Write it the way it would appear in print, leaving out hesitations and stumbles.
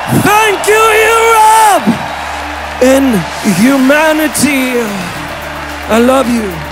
Thank you, Europe and humanity. I love you.